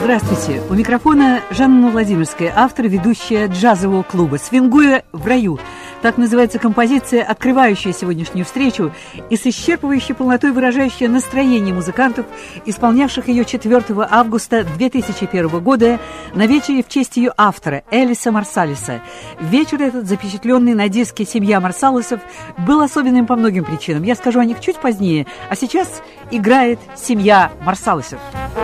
Здравствуйте. У микрофона Жанна Владимирская, автор и ведущая джазового клуба «Свингуя в раю». Так называется композиция, открывающая сегодняшнюю встречу и с исчерпывающей полнотой выражающая настроение музыкантов, исполнявших ее 4 августа 2001 года на вечере в честь ее автора Элиса Марсалиса. Вечер этот, запечатленный на диске «Семья Марсалисов», был особенным по многим причинам. Я скажу о них чуть позднее, а сейчас играет «Семья Марсалисов».